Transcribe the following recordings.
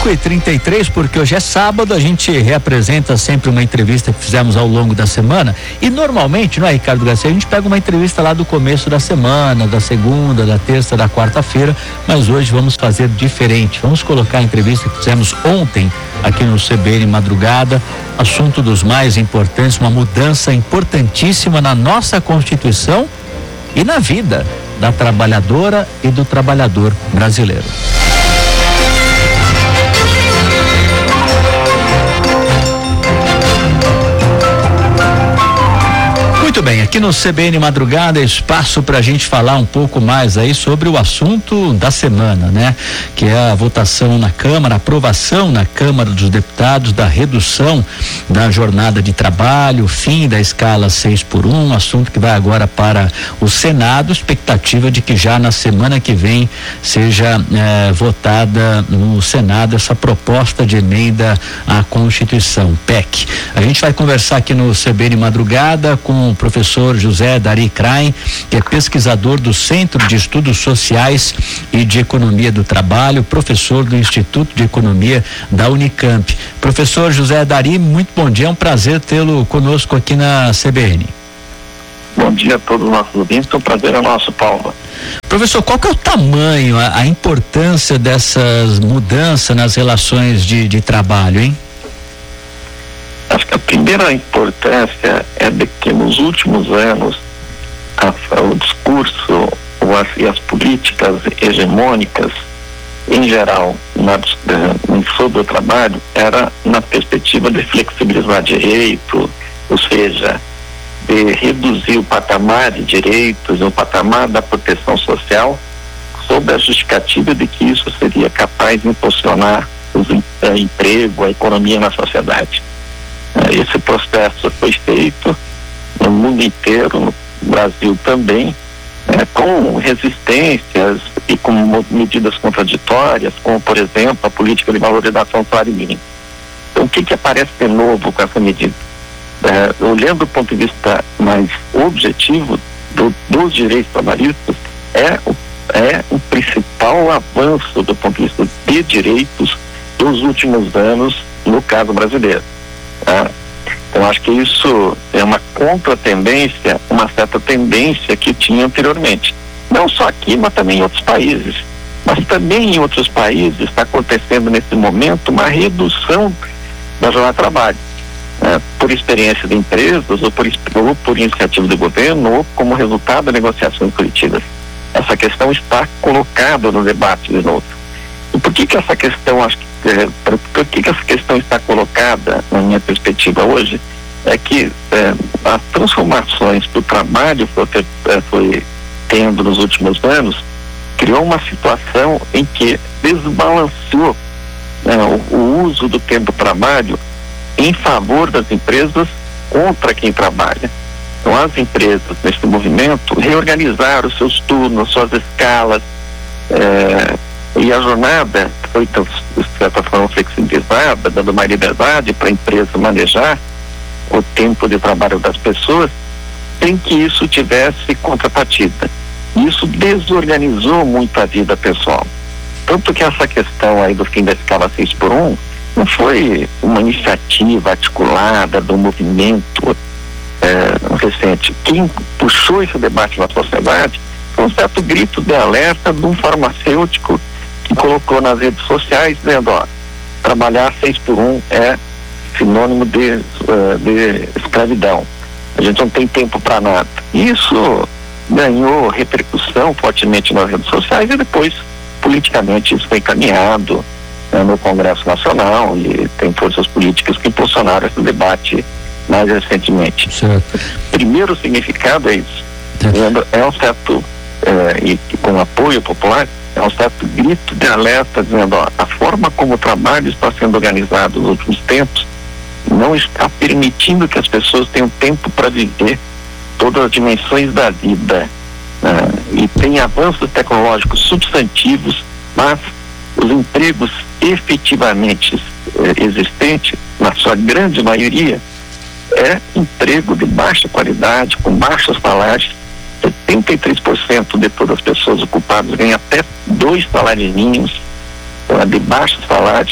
5h33, porque hoje é sábado, a gente reapresenta sempre uma entrevista que fizemos ao longo da semana e normalmente, não é, Ricardo Garcia, a gente pega uma entrevista lá do começo da semana, da segunda, da terça, da quarta-feira, mas hoje vamos fazer diferente, vamos colocar a entrevista que fizemos ontem aqui no CBN Madrugada, assunto dos mais importantes, uma mudança importantíssima na nossa Constituição e na vida da trabalhadora e do trabalhador brasileiro. Muito bem, aqui no CBN Madrugada é espaço para a gente falar um pouco mais aí sobre o assunto da semana, né? Que é a votação na Câmara, a aprovação na Câmara dos Deputados da redução da jornada de trabalho, fim da escala 6x1, assunto que vai agora para o Senado, expectativa de que já na semana que vem seja votada no Senado essa proposta de emenda à Constituição, PEC. A gente vai conversar aqui no CBN Madrugada com o professor José Dari Krain, que é pesquisador do Centro de Estudos Sociais e de Economia do Trabalho, professor do Instituto de Economia da Unicamp. Professor José Dari, muito bom dia, é um prazer tê-lo conosco aqui na CBN. Bom dia a todos os nossos ouvintes, um prazer é nosso, Paulo. Professor, qual que é o tamanho, a importância dessas mudanças nas relações de trabalho, hein? Acho que a primeira importância é de que nos últimos anos o discurso e as políticas hegemônicas em geral sobre o trabalho era na perspectiva de flexibilizar direito, ou seja, de reduzir o patamar de direitos, o patamar da proteção social, sob a justificativa de que isso seria capaz de impulsionar o emprego, a economia na sociedade. Esse processo foi feito no mundo inteiro, no Brasil também, com resistências e com medidas contraditórias, como, por exemplo, a política de valorização do salário mínimo. Então, o que aparece de novo com essa medida? Olhando do ponto de vista mais objetivo dos direitos trabalhistas, é o principal avanço do ponto de vista de direitos dos últimos anos, no caso brasileiro. Então acho que isso é uma contratendência, uma certa tendência que tinha anteriormente, não só aqui, mas também em outros países. Mas também em outros países está acontecendo nesse momento uma redução da jornada de trabalho, por experiência de empresas ou por iniciativa do governo ou como resultado de negociações coletivas. Essa questão está colocada no debate de novo. E por que essa questão, por que essa questão está colocada na minha perspectiva hoje, é que as transformações que o trabalho foi tendo nos últimos anos criou uma situação em que desbalanceou o uso do tempo de trabalho em favor das empresas contra quem trabalha. Então as empresas nesse movimento reorganizaram seus turnos, suas escalas, e a jornada foi, de certa forma, flexibilizada, dando mais liberdade para a empresa manejar o tempo de trabalho das pessoas, sem que isso tivesse contrapartida. Isso desorganizou muito a vida pessoal. Tanto que essa questão aí do fim da escala 6x1 não foi uma iniciativa articulada do movimento recente. Quem puxou esse debate na sociedade foi um certo grito de alerta de um farmacêutico que colocou nas redes sociais dizendo, trabalhar 6x1 é sinônimo de escravidão. A gente não tem tempo para nada. Isso ganhou repercussão fortemente nas redes sociais e depois, politicamente, isso foi encaminhado no Congresso Nacional e tem forças políticas que impulsionaram esse debate mais recentemente. Certo. Primeiro significado é isso. É um certo, e com apoio popular, é um certo grito de alerta dizendo, a forma como o trabalho está sendo organizado nos últimos tempos não está permitindo que as pessoas tenham tempo para viver todas as dimensões da vida. E tem avanços tecnológicos substantivos, mas os empregos efetivamente existentes, na sua grande maioria, é emprego de baixa qualidade, com baixos salários. 73% de todas as pessoas ocupadas ganham até 2 salários mínimos, de baixos salários,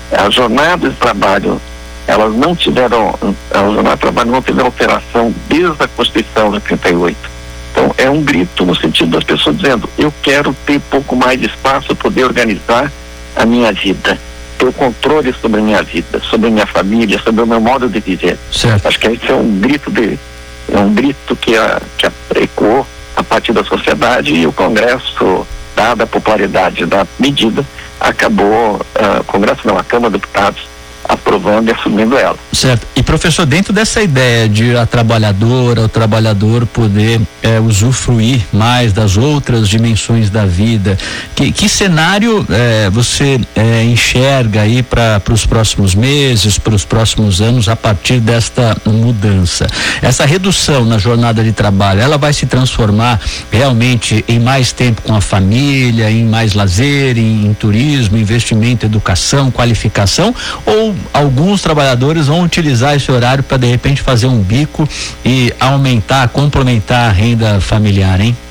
As jornadas de trabalho, a jornada de trabalho não teve alteração desde a Constituição de 38. Então, é um grito no sentido das pessoas dizendo: eu quero ter pouco mais de espaço, poder organizar a minha vida, ter o controle sobre a minha vida, sobre a minha família, sobre o meu modo de viver. Certo. Acho que esse é um grito que ecoou a partir da sociedade, e o Congresso, dada a popularidade da medida, acabou, a Câmara dos Deputados aprovando e assumindo ela. Certo. E professor, dentro dessa ideia de a trabalhadora, o trabalhador poder usufruir mais das outras dimensões da vida, que cenário você enxerga aí para os próximos meses, para os próximos anos, a partir desta mudança? Essa redução na jornada de trabalho, ela vai se transformar realmente em mais tempo com a família, em mais lazer, em turismo, investimento, educação, qualificação, ou alguns trabalhadores vão utilizar esse horário para de repente fazer um bico e complementar a renda familiar, hein?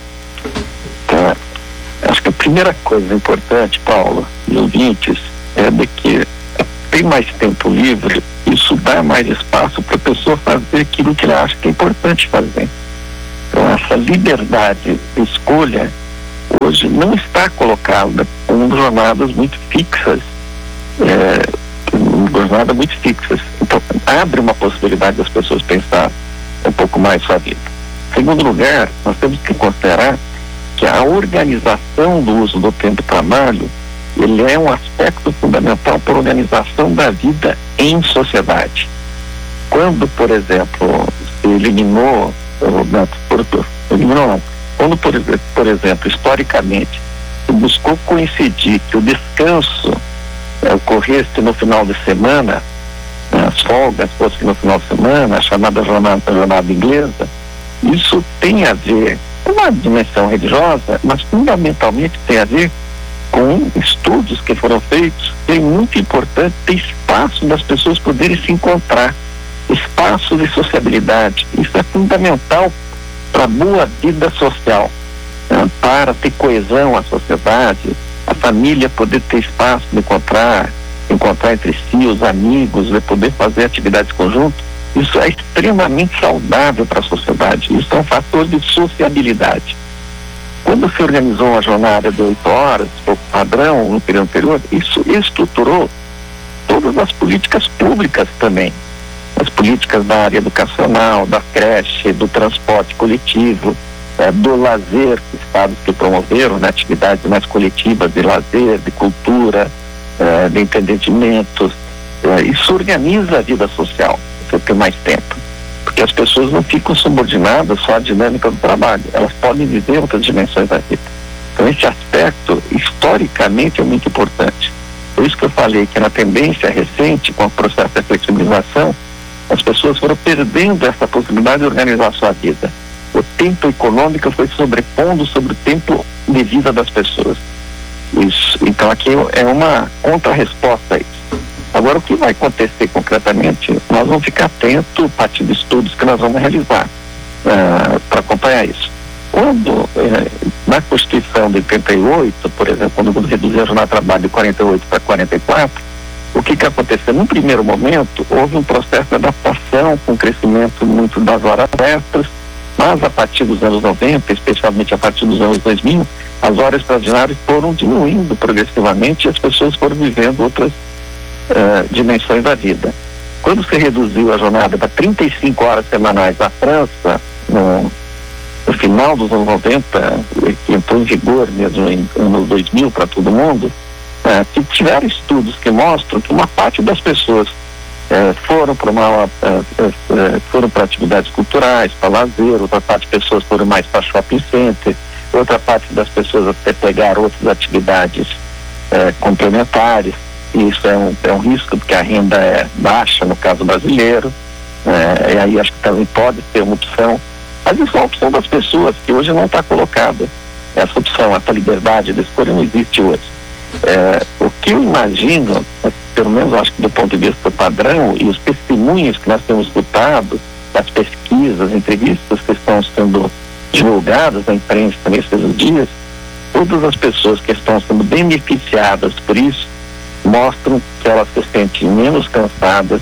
Acho que a primeira coisa importante, Paulo e ouvintes, é de que tem mais tempo livre, isso dá mais espaço para a pessoa fazer aquilo que ela acha que é importante fazer. Então, essa liberdade de escolha hoje não está colocada com jornadas muito fixas, então abre uma possibilidade das pessoas pensar um pouco mais sua vida. Em segundo lugar, nós temos que considerar que a organização do uso do tempo de trabalho, ele é um aspecto fundamental para a organização da vida em sociedade. Quando, por exemplo, se eliminou, quando, por exemplo, historicamente, se buscou coincidir que o descanso ocorresse no final de semana, as folgas fossem no final de semana, a chamada jornada inglesa, isso tem a ver com uma dimensão religiosa, mas fundamentalmente tem a ver com estudos que foram feitos. É muito importante ter espaço das pessoas poderem se encontrar, espaço de sociabilidade. Isso é fundamental para a boa vida social, para ter coesão à sociedade, a família poder ter espaço de encontrar entre si, os amigos, de poder fazer atividades conjuntas. Isso é extremamente saudável para a sociedade. Isso é um fator de sociabilidade. Quando se organizou uma jornada de 8 horas, o padrão no período anterior, isso estruturou todas as políticas públicas também. As políticas da área educacional, da creche, do transporte coletivo, do lazer, estados que promoveram, né, atividades mais coletivas de lazer, de cultura, de entendimento. Isso organiza a vida social, você tem mais tempo. Porque as pessoas não ficam subordinadas só à dinâmica do trabalho, elas podem viver outras dimensões da vida. Então, esse aspecto, historicamente, é muito importante. Por isso que eu falei que na tendência recente, com o processo de flexibilização, as pessoas foram perdendo essa possibilidade de organizar a sua vida. O tempo econômico foi sobrepondo sobre o tempo de vida das pessoas. Isso. Então, aqui é uma contra-resposta a isso. Agora, o que vai acontecer concretamente? Nós vamos ficar atentos a partir de estudos que nós vamos realizar para acompanhar isso. Quando, na Constituição de 88, por exemplo, quando reduziu a jornada de trabalho de 48 para 44, o que aconteceu? Num primeiro momento, houve um processo de adaptação com o crescimento muito das horas extras, mas a partir dos anos 90, especialmente a partir dos anos 2000, as horas extraordinárias foram diminuindo progressivamente e as pessoas foram vivendo outras dimensões da vida. Quando se reduziu a jornada para 35 horas semanais na França, no final dos anos 90, que entrou em vigor mesmo em anos 2000 para todo mundo, tiveram estudos que mostram que uma parte das pessoas foram para atividades culturais, para lazer, outra parte das pessoas foram mais para shopping center, outra parte das pessoas até pegaram outras atividades complementares. Isso é um risco, porque a renda é baixa no caso brasileiro, e aí acho que também pode ser uma opção, mas isso é uma opção das pessoas, que hoje não está colocada. Essa opção, essa liberdade de escolha não existe hoje. O que eu imagino, pelo menos acho que do ponto de vista padrão, e os testemunhos que nós temos escutado, das pesquisas, entrevistas que estão sendo divulgadas na imprensa nesses dias, todas as pessoas que estão sendo beneficiadas por isso mostram que elas se sentem menos cansadas,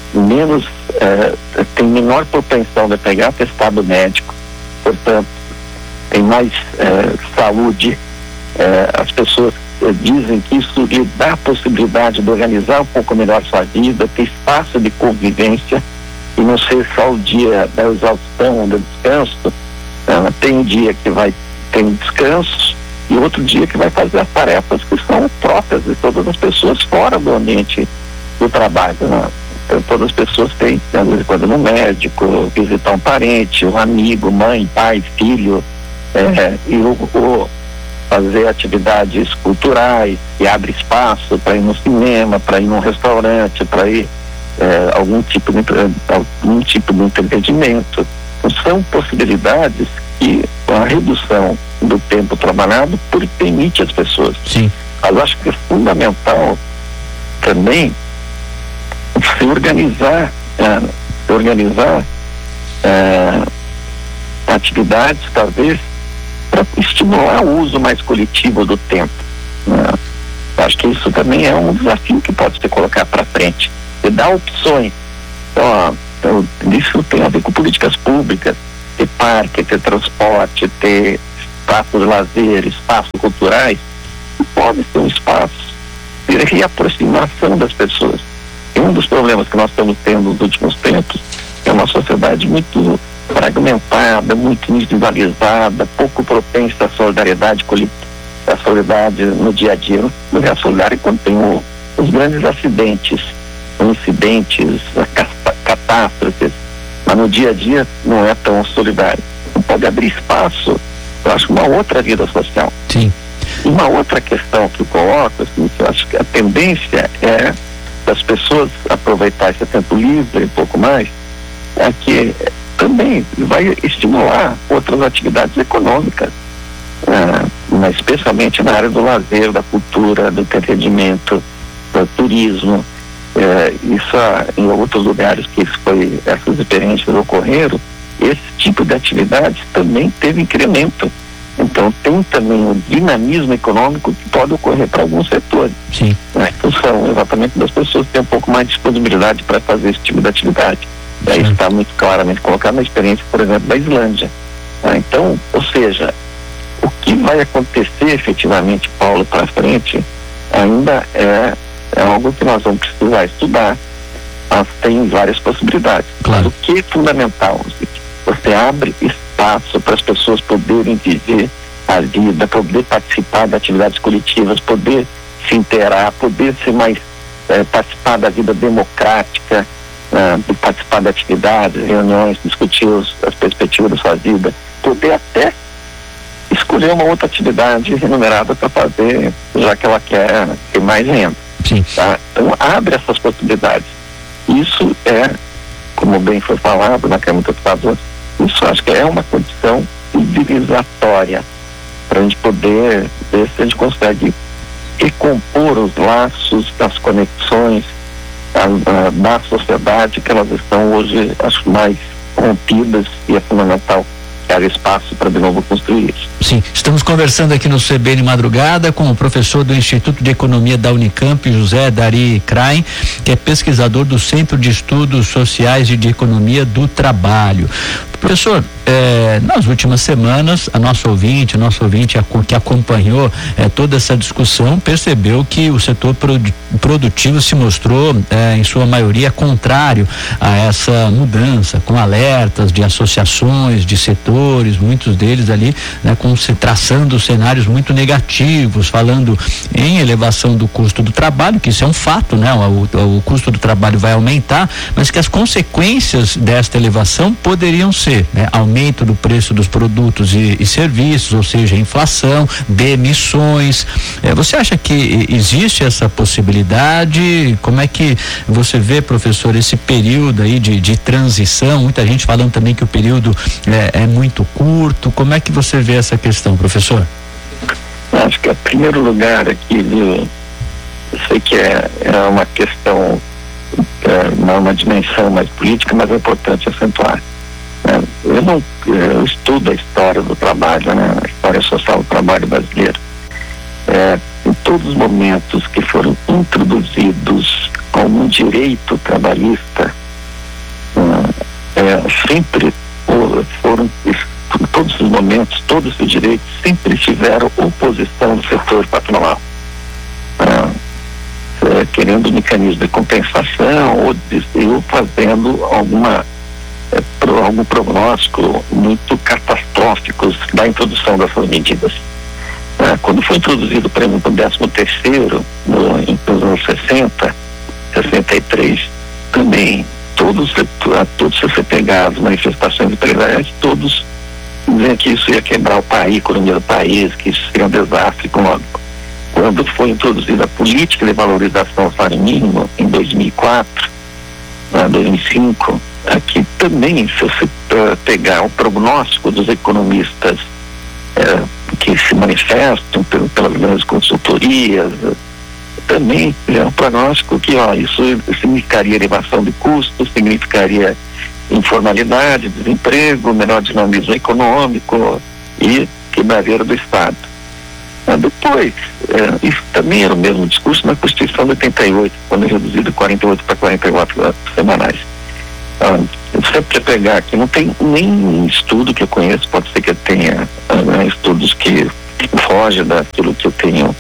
tem menor propensão de pegar atestado médico, portanto, tem mais saúde. As pessoas dizem que isso lhe dá a possibilidade de organizar um pouco melhor sua vida, ter espaço de convivência e não ser só o dia da exaustão, do descanso. Tem um dia que vai ter um descanso e outro dia que vai fazer as tarefas que são próprias de todas as pessoas fora do ambiente do trabalho, né? Então, todas as pessoas têm, às vezes, quando no médico, visitar um parente, um amigo, mãe, pai, filho, ou fazer atividades culturais, que abre espaço para ir no cinema, para ir num restaurante, para ir algum tipo de entretenimento. Então, são possibilidades que a redução do tempo trabalhado permite às pessoas. Sim. Mas acho que é fundamental também se organizar atividades, talvez, para estimular o uso mais coletivo do tempo. Acho que isso também é um desafio que pode ser colocado para frente e dar opções. Então, isso tem a ver com políticas públicas, ter parque, ter transporte, ter espaços de lazer, espaços culturais, que pode ser um espaço de reaproximação das pessoas. E um dos problemas que nós estamos tendo nos últimos tempos é uma sociedade muito fragmentada, muito individualizada, pouco propensa à solidariedade coletiva, à solidariedade no dia a dia. Não é solidário quando tem os grandes acidentes, incidentes, catástrofes, mas no dia a dia não é tão solidário. Não pode abrir espaço, eu acho, uma outra vida social. Sim. Uma outra questão que eu coloco, assim, que eu acho que a tendência é das pessoas aproveitar esse tempo livre um pouco mais, é que também vai estimular outras atividades econômicas, mas especialmente na área do lazer, da cultura, do entretenimento, do turismo. Isso em outros lugares que essas experiências ocorreram, esse tipo de atividades também teve incremento. Então tem também um dinamismo econômico que pode ocorrer para alguns setores. Sim. Então são exatamente das pessoas que têm um pouco mais de disponibilidade para fazer esse tipo de atividade. Isso está muito claramente colocado na experiência, por exemplo, da Islândia. Então, ou seja, o que vai acontecer efetivamente, Paulo, para frente, ainda é algo que nós vamos precisar estudar, mas tem várias possibilidades. Claro. Mas o que é fundamental? Você abre espaço para as pessoas poderem viver a vida, poder participar de atividades coletivas, poder se inteirar, poder ser mais, participar da vida democrática, de participar de atividades, reuniões, discutir as perspectivas da sua vida, poder até escolher uma outra atividade remunerada para fazer, já que ela quer ter mais renda. Sim. Tá? Então abre essas possibilidades. Isso como bem foi falado na Câmara dos Deputados, isso acho que é uma condição civilizatória para a gente poder ver se a gente consegue recompor os laços, as conexões da sociedade, que elas estão hoje, acho, mais rompidas, e é fundamental que haja espaço para de novo construir isso. Sim, estamos conversando aqui no CBN Madrugada com o professor do Instituto de Economia da Unicamp, José Dari Krain, que é pesquisador do Centro de Estudos Sociais e de Economia do Trabalho. Professor, nas últimas semanas, nosso ouvinte que acompanhou toda essa discussão percebeu que o setor produtivo se mostrou, em sua maioria, contrário a essa mudança, com alertas de associações, de setores, muitos deles ali, traçando cenários muito negativos, falando em elevação do custo do trabalho, que isso é um fato, o custo do trabalho vai aumentar, mas que as consequências desta elevação poderiam ser aumento do preço dos produtos e serviços, ou seja, inflação, demissões. Você acha que existe essa possibilidade? Como é que você vê, professor, esse período aí de transição? Muita gente falando também que o período é muito curto. Como é que você vê essa questão, professor? Acho que, em primeiro lugar, aqui, eu sei que é uma questão, não uma dimensão mais política, mas é importante acentuar. Eu estudo a história do trabalho, a história social do trabalho brasileiro. todos os momentos que foram introduzidos algum direito trabalhista, sempre foram, em todos os momentos, todos os direitos sempre tiveram oposição do setor patronal, querendo um mecanismo de compensação ou fazendo algum prognóstico muito catastrófico da introdução dessas medidas. Quando foi introduzido, por exemplo, o 13º, nos anos 60, 63, também todos se você pegar as manifestações empresariais, todos diziam que isso ia quebrar o país, a economia do país, que isso seria um desastre econômico. Quando foi introduzida a política de valorização do salário mínimo, em 2004, 2005, aqui também, se você pegar o prognóstico dos economistas que se manifestam pelas grandes consultorias, também é um prognóstico que isso significaria elevação de custos, significaria informalidade, desemprego, menor dinamismo econômico e quebradeira do Estado. Depois, isso também era o mesmo discurso na Constituição de 88, quando reduzido de 48 para 44 semanais. Se você pegar aqui, não tem nenhum estudo que eu conheço, pode ser que eu tenha estudos que fogem daquilo que eu tenho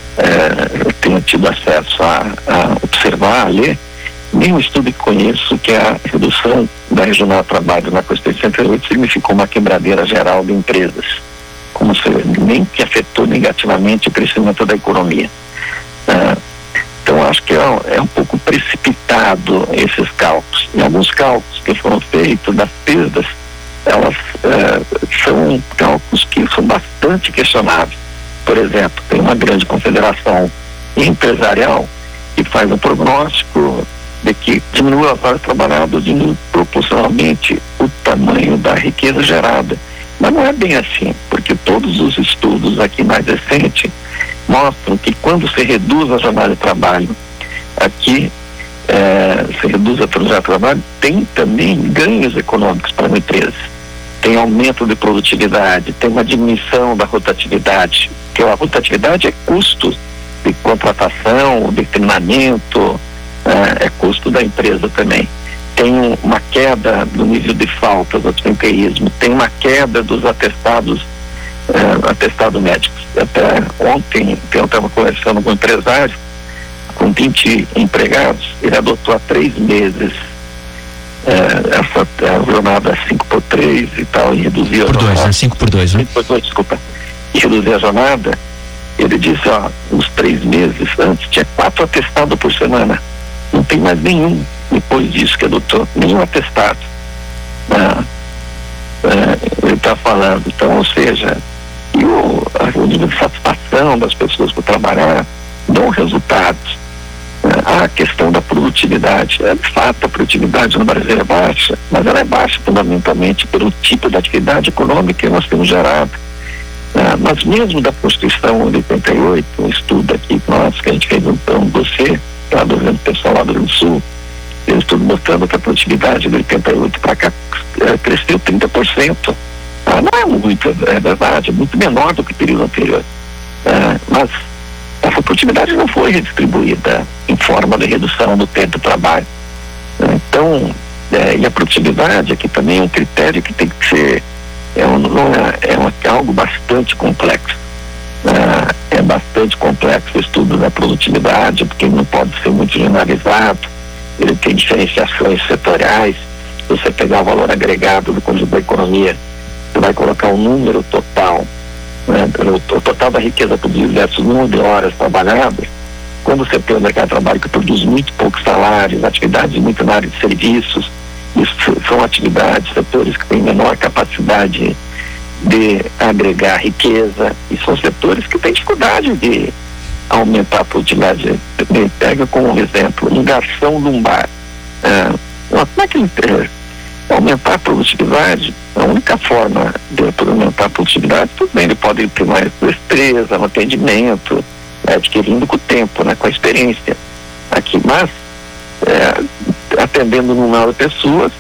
tido acesso a observar, a ler, nenhum estudo que conheço que a redução da regional de trabalho na Constituição de 88 significou uma quebradeira geral de empresas, como se nem que afetou negativamente o crescimento da economia. Então acho que é um pouco precipitado esses cálculos. E alguns cálculos que foram feitos das perdas, elas são cálculos que são bastante questionáveis. Por exemplo, tem uma grande confederação empresarial que faz um prognóstico de que diminui as horas trabalhadas, diminui proporcionalmente o tamanho da riqueza gerada. Mas não é bem assim, porque todos os estudos aqui mais recentes mostram que quando se reduz a jornada de trabalho, aqui se reduz a jornada de trabalho, tem também ganhos econômicos para a empresa. Tem aumento de produtividade, tem uma diminuição da rotatividade, porque a rotatividade é custo de contratação, de treinamento, é custo da empresa também. Tem uma queda do nível de faltas do absenteísmo, tem uma queda dos atestados médicos. Até ontem eu estava conversando com um empresário, com 20 empregados, ele adotou há 3 meses essa jornada 5x3 e tal, e reduziu a jornada. 5x2, né? 5x2, desculpa. E reduzir a jornada, ele disse, uns 3 meses antes tinha 4 atestados por semana. Não tem mais nenhum depois disso que adotou, nenhum atestado. Ele está falando, então, ou seja, o nível de satisfação das pessoas por trabalhar dão resultados. A questão da produtividade, de fato a produtividade no Brasil é baixa, mas ela é baixa fundamentalmente pelo tipo de atividade econômica que nós temos gerado. Mas mesmo da Constituição de 88, um estudo aqui que a gente fez um dossiê lá do pessoal lá do Rio do Sul, um estudo mostrando que a produtividade de 88 para cá cresceu 30%. Não é muito, é verdade, é muito menor do que o período anterior. Mas essa produtividade não foi redistribuída em forma de redução do tempo de trabalho. Então, e a produtividade aqui também é um critério que tem que ser, algo bastante complexo. É bastante complexo o estudo da produtividade, porque não pode ser muito generalizado, ele tem diferenciações setoriais. Se você pegar o valor agregado do conjunto da economia, você vai colocar o número total, o total da riqueza produzida versus o número de horas trabalhadas. Quando você tem um mercado de trabalho que produz muito poucos salários, atividades muito na área de serviços, isso são atividades, setores que têm menor capacidade de agregar riqueza, e são setores que têm dificuldade de aumentar a produtividade. Pega como exemplo um garçom de um bar. Como é que ele aumentar a produtividade? A única forma de aumentar a produtividade, tudo bem, ele pode ter mais destreza no atendimento, adquirindo com o tempo, com a experiência aqui, mas atendendo um número de pessoas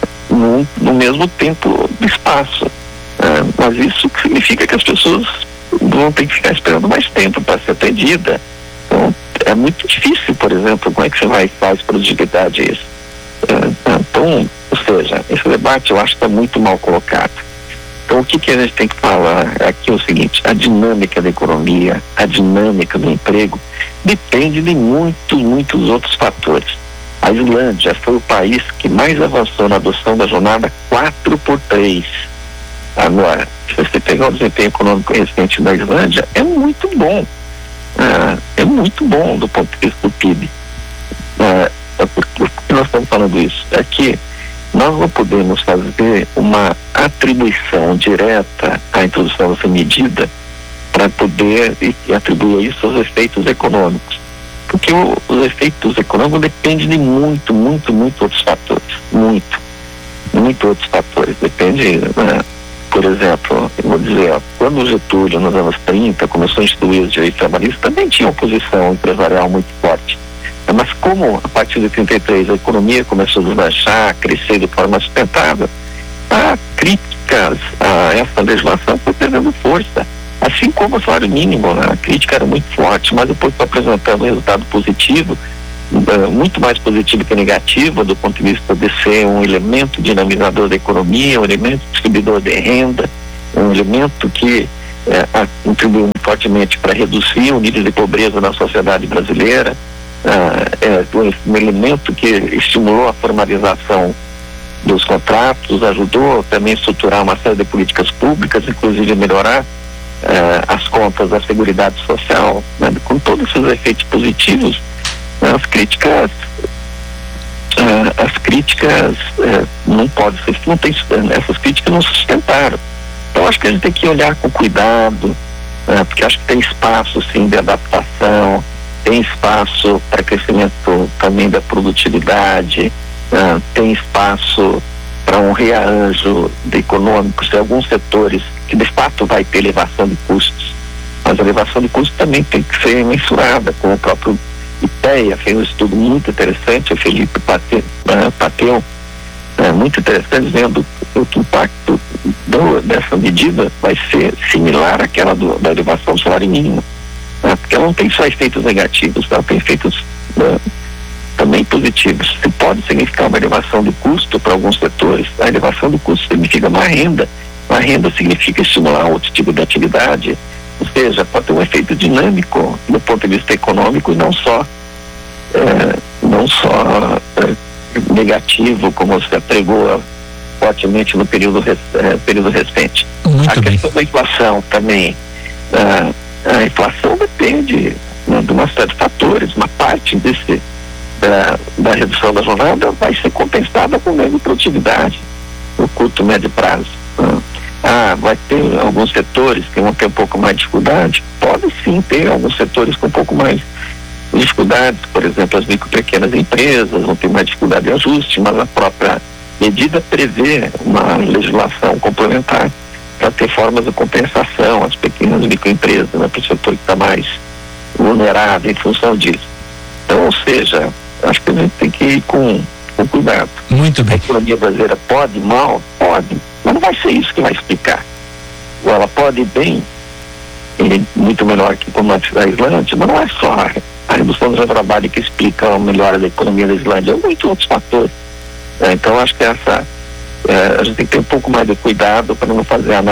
no mesmo tempo de espaço. Mas isso significa que as pessoas vão ter que ficar esperando mais tempo para ser atendida. Então, é muito difícil, por exemplo, como é que você faz produtividade isso? Então, ou seja, esse debate eu acho que está muito mal colocado. Então, o que a gente tem que falar aqui é o seguinte: a dinâmica da economia, a dinâmica do emprego depende de muitos outros fatores. A Islândia foi o país que mais avançou na adoção da jornada 4x3. Agora, se você pegar o desempenho econômico recente da Islândia, é muito bom. É muito bom do ponto de vista do PIB. Por que nós estamos falando isso? É que nós não podemos fazer uma atribuição direta à introdução dessa medida para poder atribuir isso aos efeitos econômicos. Porque os efeitos econômicos dependem de muito outros fatores. Muito outros fatores. Depende, por exemplo, eu vou dizer, quando o Getúlio, nos anos 30, começou a instituir os direitos trabalhistas, também tinha oposição empresarial muito forte. Mas como, a partir de 33, a economia começou a deslanchar, crescer de forma sustentável, a crítica a essa legislação foi perdendo força. Assim como o salário mínimo, né? A crítica era muito forte, mas depois foi apresentando um resultado positivo, muito mais positivo que negativo, do ponto de vista de ser um elemento dinamizador da economia, um elemento distribuidor de renda, um elemento que contribuiu fortemente para reduzir o nível de pobreza na sociedade brasileira, um elemento que estimulou a formalização dos contratos, ajudou também a estruturar uma série de políticas públicas, inclusive melhorar as contas da Seguridade Social, né? Com todos esses efeitos positivos, as críticas não podem ser, não tem, essas críticas não sustentaram. Então acho que a gente tem que olhar com cuidado, porque acho que tem espaço sim de adaptação, tem espaço para crescimento também da produtividade, tem espaço para um rearranjo econômico em alguns setores que de fato vai ter elevação de custos, mas a elevação de custos também tem que ser mensurada, com o próprio IPEA fez um estudo muito interessante, o Felipe Pateu, muito interessante, dizendo que o impacto dessa medida vai ser similar àquela da elevação do salário mínimo, porque ela não tem só efeitos negativos, ela tem efeitos também positivos. Se pode significar uma elevação de custo para alguns setores, a elevação de custo significa mais renda. A renda significa estimular outro tipo de atividade, ou seja, pode ter um efeito dinâmico do ponto de vista econômico e não só negativo, como você pregou fortemente no período recente. Muito a bem. questão da inflação também, a inflação depende de uma série de fatores, uma parte da redução da jornada vai ser compensada com ganho de produtividade no curto e médio prazo. Vai ter alguns setores que vão ter um pouco mais de dificuldade, pode sim ter alguns setores com um pouco mais de dificuldades, por exemplo, as micro e pequenas empresas vão ter mais dificuldade de ajuste, mas a própria medida prevê uma legislação complementar para ter formas de compensação às pequenas e microempresas, né, para o setor que está mais vulnerável em função disso. Então, ou seja, acho que a gente tem que ir com cuidado. Muito bem. A economia brasileira pode ir mal? Pode, mas não vai ser isso que vai explicar. Ou ela pode ir bem, muito melhor que como a Islândia, mas não é só a redução do trabalho que explica a melhora da economia da Islândia, muitos outros fatores. Então, acho que a gente tem que ter um pouco mais de cuidado para não fazer análise